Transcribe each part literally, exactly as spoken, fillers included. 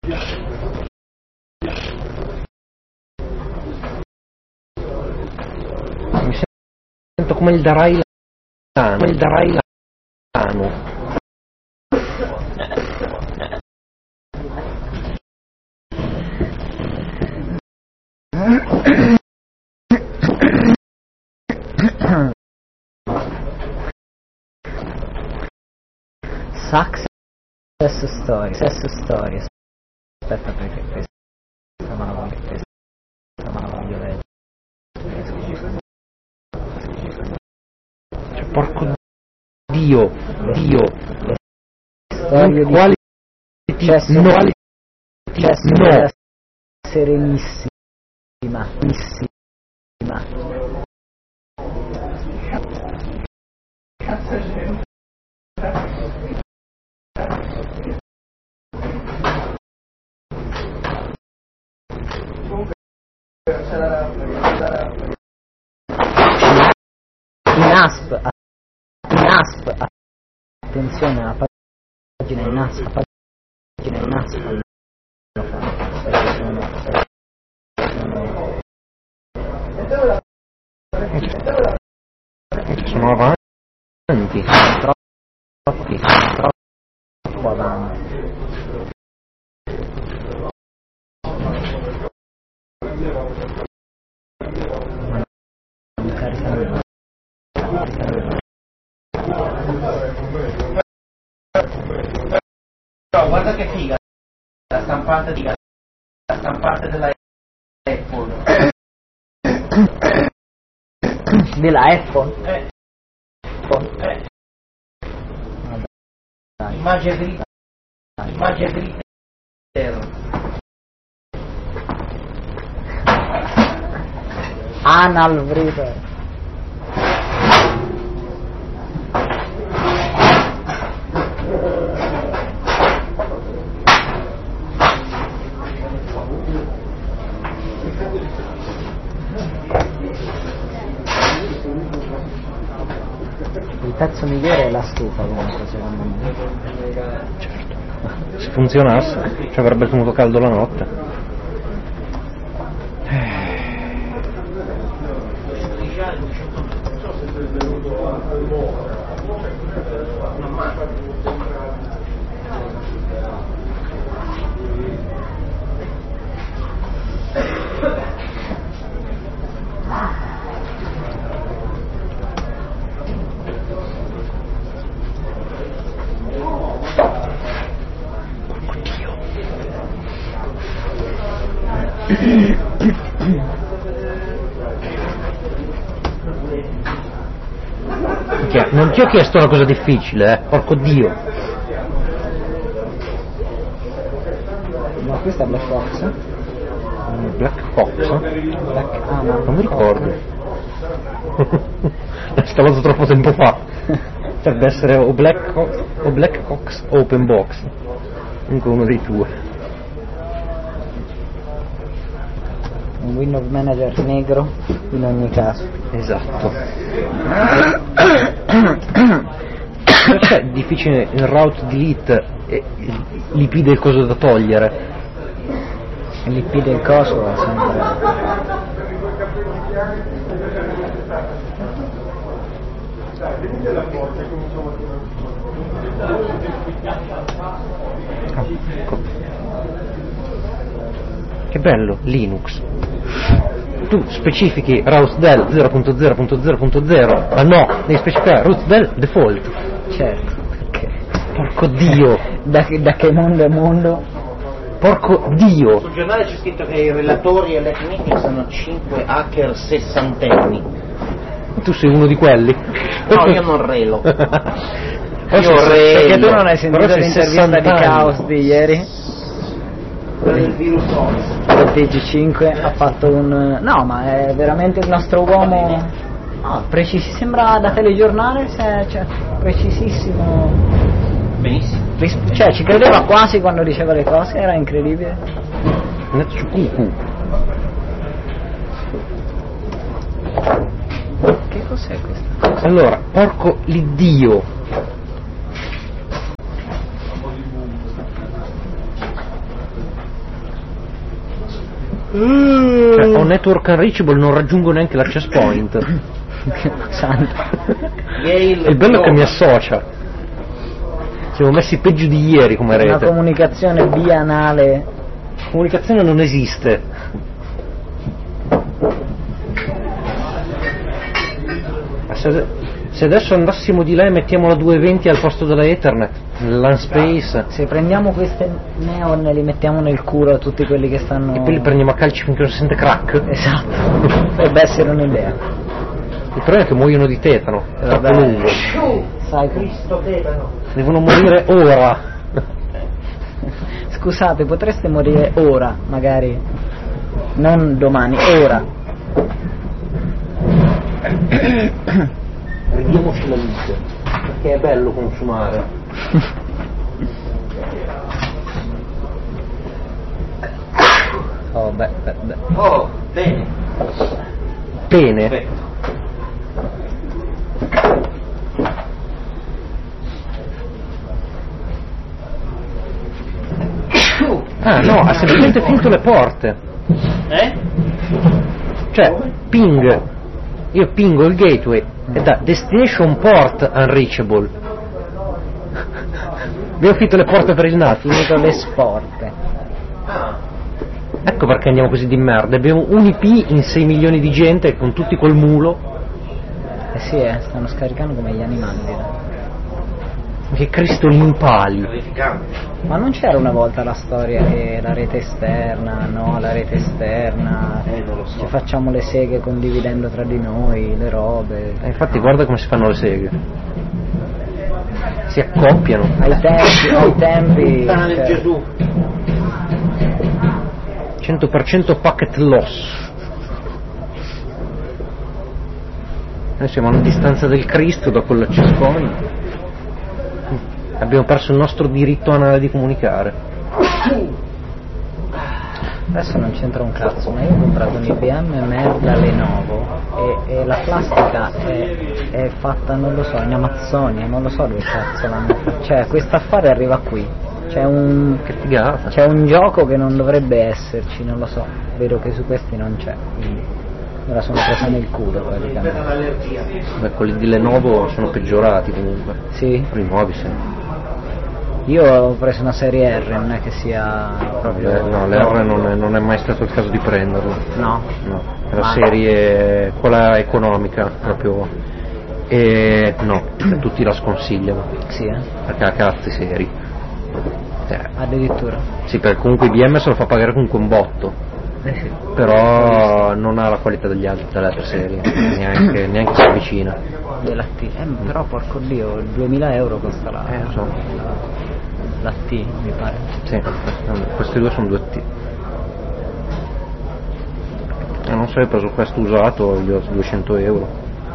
Mi sento come il Dalai Lama, come il Dalai Lama. Success story, success story. Aspetta perché questa ma la voglio, questa ma la voglio leggere. Cioè, porco Dio, Dio. Storia di quali successo, no, quali successo no. Serenissima, serenissima. In asp, in asp, attenzione alla pagina in asp, pagina in asp, lo fa, perché sono, sono, sono avanti, troppi, troppo avanti. Non caricano. No, guarda che figa la stampante di la stampante della Apple. Della Apple? Eh. Apple. Eh. Vabbè, dai. Immagine dritta. Immagine dritta. Anal Breeder. Il pezzo migliore è la stufa comunque secondo me. certo, se funzionasse ci avrebbe tenuto caldo la notte. Non ti ho chiesto una cosa difficile, eh? Porco Dio. Ma questa è Black Fox? Black Fox? Black... Ah, no, non mi ricordo. L'ho installato troppo tempo fa. Potrebbe essere o Black Fox o Black Fox Open Box. Comunque uno dei due. Un Windows Manager negro in ogni caso. Esatto. Perché è difficile in route delete e l'I P del coso da togliere? L'I P del coso è sempre... Ah, ecco. Che bello, Linux. Tu specifichi routedel zero punto zero punto zero punto zero, ma no, devi specificare routedel default. Certo, perché... Porco Dio! da, che, da che mondo è mondo? Porco Dio! Sul giornale c'è scritto che i relatori elettronici sono cinque hacker sessantenni. Tu sei uno di quelli? No, io non relo. Io relo. Perché tu non hai sentito l'intervista di Chaos di ieri? Il virus Il T G cinque ha fatto un... no, ma è veramente il nostro uomo... no, precis... sembra da telegiornale, se... cioè, precisissimo. Benissimo. Cioè, ci credeva quasi quando diceva le cose, era incredibile. Netsukuku. Che cos'è questa? Allora, porco l'Iddio. Cioè, ho network unreachable, non raggiungo neanche l'access point. Santo. Il bello è che mi associa. Siamo messi peggio di ieri come Una rete. comunicazione bianale. Comunicazione non esiste. Ma se, se adesso andassimo di là e mettiamo la duecentoventi al posto della Ethernet, nell'L A N Space, Se prendiamo queste neon e li mettiamo nel culo a tutti quelli che stanno... e poi li prendiamo a calci finché non si sente crack, Esatto, potrebbe essere un'idea. il problema è che muoiono di tetano, è troppo Vabbè. lungo. Sai, Cristo tetano. Devono morire ora. Scusate, potreste morire ora, magari. Non domani, ora. Prendiamoci la luce, perché è bello consumare. Oh, beh, beh, beh. Oh, bene. Bene. Perfetto. Ah no, ha semplicemente finto le porte. Eh? Cioè, ping. Io pingo il gateway e da destination port unreachable. Abbiamo finito le porte per il NAT. Finito le sporte. Ah. Ecco perché andiamo così di merda. Abbiamo un I P in sei milioni di gente con tutti col mulo. Eh sì, eh, stanno scaricando come gli animali. direi. Che Cristo li impali. Verificante. Ma non c'era una volta la storia che la rete esterna, no, la rete esterna, Eh, non lo so. ci facciamo le seghe condividendo tra di noi, le robe. E infatti guarda come si fanno le seghe. Si accoppiano. Ai tempi, ai tempi... Puttana del cioè, Gesù. cento per cento packet loss. Noi siamo a una distanza del Cristo da quell'access point. Abbiamo perso il nostro diritto anale di comunicare. Adesso non c'entra un cazzo, ma io ho comprato un I B M merda Lenovo e, e la plastica è, è fatta, non lo so, in Amazzonia, non lo so dove cazzo l'hanno fatta. Cioè, questo affare arriva qui. C'è un, Che figata. c'è un gioco che non dovrebbe esserci, non lo so. Vedo che su questi non c'è, quindi me la sono presa nel culo Per praticamente. l'allergia. Beh, quelli di Lenovo sono peggiorati comunque. Sì, I nuovi sì. io ho preso una serie R, non è che sia proprio... Eh, no, l'R non è, non è mai stato il caso di prenderlo. No? No, è la Ma- serie, quella economica proprio. E no, cioè, tutti la sconsigliano, Sì, eh? perché ha cazzi seri. Eh, Addirittura. sì, perché comunque I B M se lo fa pagare comunque un botto, Eh sì. però non ha la qualità degli altri, delle altre serie, neanche, neanche si avvicina. Della T. Eh, però porco dio, duemila euro costa la, Eh, lo so. la, la T, mi pare. Sì, questi due sono due T. E non so, ho preso questo usato, gli ho dato duecento euro.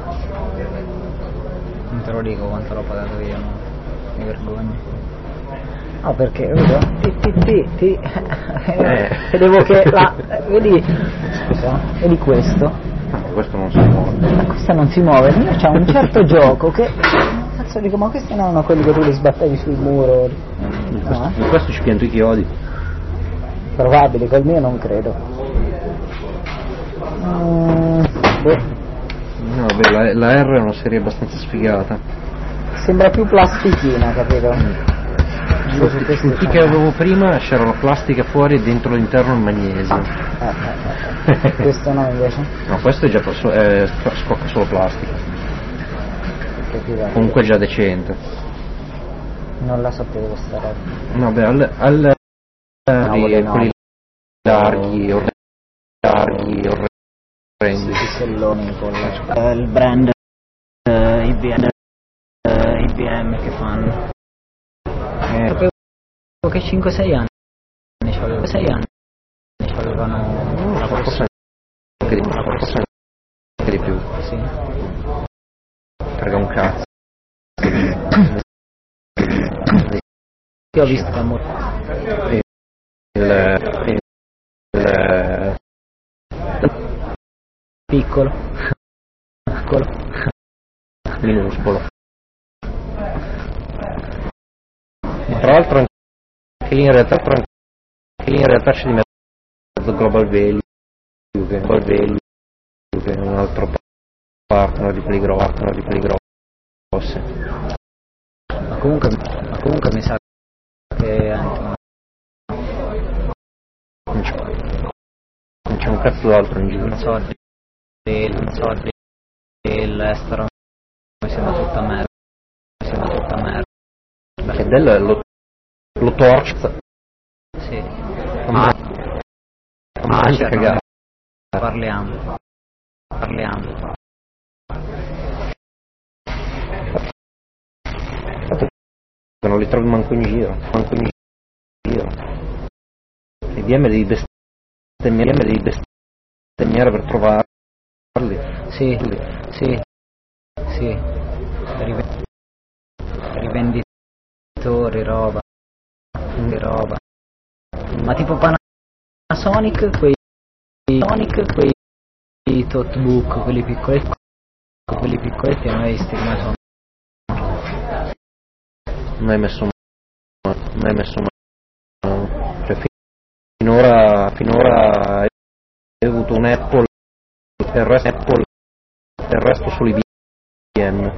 Non te lo dico quanto l'ho pagato io, no? Mi vergogno. No, perché vedo, ti ti ti ti Eh. vedevo che la vedi scusa, vedi questo? Questo non si muove. Ma questa non si muove, il mio c'ha un certo gioco che cazzo dico, ma questi non erano quelli che tu li sbattevi sul muro? In questo, No? in questo ci pianto i chiodi. Probabile, col mio non credo. Mm, boh, No, vabbè, la, la R è una serie abbastanza sfigata. sembra più plastichina, capito? Invece Sul questi T sono- che avevo prima c'era la plastica fuori e dentro l'interno il magnesio. Eh, eh, eh. Questo no invece? No, questo è già perso- eh, scocca solo plastica. Che figa. Comunque è già decente. Non la sapevo sta roba. No, beh, al, al No, di- quelli no. quelli larghi, orre- larghi, orrendi. I selloni con la- eh, il brand eh, I B M, eh, I B M che fanno. Eh, Sapevo che cinque sei anni c'avevo, sei anni c'avevano la forse anche di, forse anche di più. sì. Perché è un cazzo. Io ho visto che è molto Il, il, piccolo, piccolo. minuscolo. Tra l'altro anche lì in realtà, anche lì in realtà c'è di mezzo Global Value. che poi Value che è un altro partner di quelli grossi, partner di quelli grossi. Ma comunque, ma comunque mi sa che anche non c'è, non c'è un cazzo d'altro in giro. non so, il, non so, il, l'estero mi sembra tutta merda, mi sembra tutta merda. Che del lo, lo torch. Sì. Ma Ah, c'è cagare. Parliamo. Parliamo. Non li trovi manco in giro, manco in giro. I D M devi bestemmiare, devi bestemmiare per trovarli. Sì, sì, sì. Rive- rivenditori, roba. Di roba. Ma tipo Panasonic, quei Sonic, quei notebook, quelli piccoletti, quelli piccoletti non hai visti come sono. Non hai messo mano, non hai messo mano. Cioè, finora, finora hai avuto un Apple, il resto Apple, il resto solo i B M.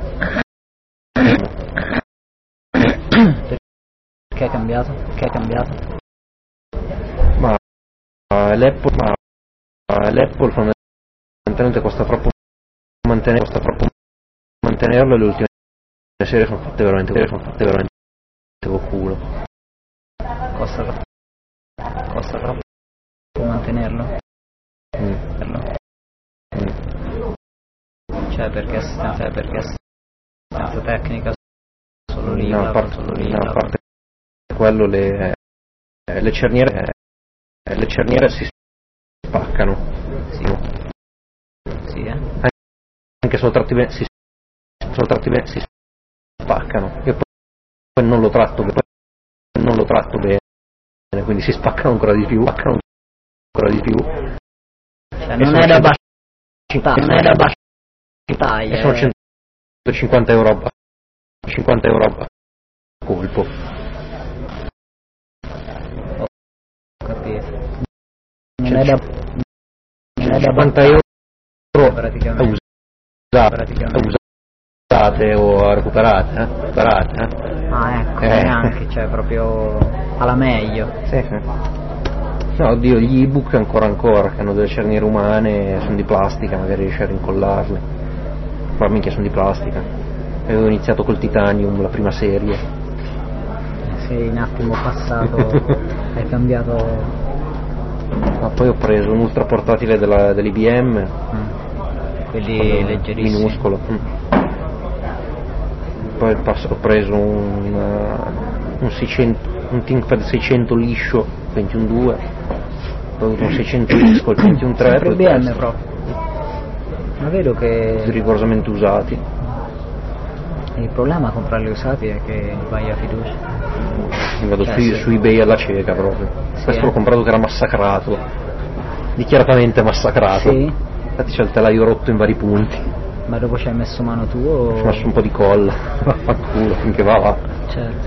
Che è cambiato? Che è cambiato? Ma uh, l'Apple, ma uh, l'Apple fondamentalmente costa troppo mantenere, costa troppo mantenerlo e le ultime serie sono fatte veramente, sono fatte veramente con culo. Costa troppo, costa troppo mantenerlo? Mm. Mm. Cioè perché assistenza, perché assistenza tecnica solo lì, no, a parte, solo lì, no, a parte quello le, eh, le cerniere eh, le cerniere si spaccano. Sì. Sì, eh. Anche solo tratti bene si, solo tratti bene si spaccano. Io poi, poi non lo tratto poi non lo tratto bene, quindi si spaccano ancora di più, spaccano ancora di più. Cioè, non è da baciare, non è da baciare. E sono centocinquanta euro a cinquanta euro a colpo. Ho capito. Non è da non è da cinquanta euro praticamente. Usate, praticamente. usate o recuperate, eh? recuperate eh? Ah, ecco, eh. neanche, cioè proprio alla meglio. Sì, sì. No, oddio, gli ebook ancora ancora, che hanno delle cerniere umane, sono di plastica, magari riesci a rincollarle. Ma minchia, sono di plastica. Avevo iniziato col titanium, la prima serie. Sei un attimo passato, hai cambiato. Ma poi ho preso un ultra portatile della, dell'I B M. Mm. Quelli leggerissimi. Minuscolo. Mm. Poi ho preso un, uh, un, seicento, un ThinkPad seicento liscio, Pentium due, poi ho avuto un seicento X col Pentium tre. Sempre I B M proprio. Ma vedo che rigorosamente usati. Il problema a comprarli usati è che vai a fiducia. Mi vado cioè, su, sì. su eBay alla cieca proprio. Sì, Questo eh. l'ho comprato che era massacrato, dichiaratamente massacrato. Sì? Infatti c'è il telaio rotto in vari punti. Ma dopo ci hai messo mano tu o... Ci ho messo un po' di colla, vaffanculo, finché va va. Certo.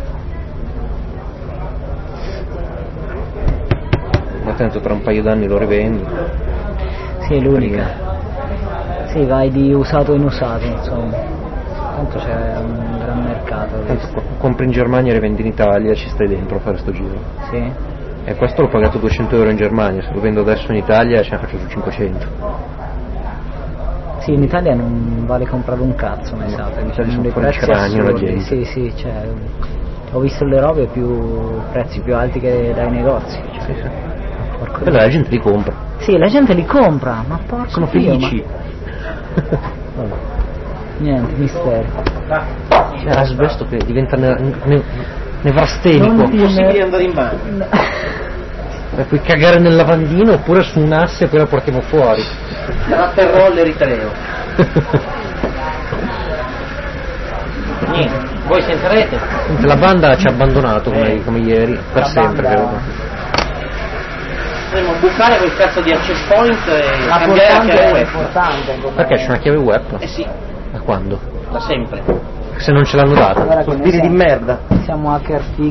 Ma tanto tra un paio d'anni lo rivendo. Sì, è l'unica. Sì, vai di usato in usato, insomma. Tanto c'è un gran mercato. Tanto compri in Germania e rivendi in Italia, ci stai dentro a fare sto giro. Sì. E questo l'ho pagato duecento euro in Germania, se lo vendo adesso in Italia ce ne faccio su cinquecento. Sì, in Italia non vale comprare un cazzo, mi sa, perché Italia sono dei sono fuori prezzi cranio la assurdi. gente. Sì, sì, cioè, ho visto le robe più prezzi più alti che dai negozi. Cioè, Sì, sì. porco Però la gente li compra. Sì, la gente li compra, ma porco Sono Dio, felici. Ma... Niente, mistero. C'è l'asbesto che diventa ne- ne- nevrastenico. Non ti- Possibile andare in bagno. E puoi cagare nel lavandino oppure su un asse e poi la portiamo fuori. Ratterroller Itreo. Niente, voi senza rete? La banda ci ha abbandonato come, come ieri, per La sempre banda- credo. Potremmo bucare quel cazzo di access point e La cambiare la portante chiave è web. importante. Perché c'è una chiave web? Eh sì, Da quando? da sempre. Se non ce l'hanno data. Guarda che noi Sospiri di siamo- merda. Siamo hacker fighi.